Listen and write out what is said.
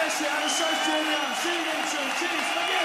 谢谢，俺们帅学长，谢谢你们，谢谢，再见。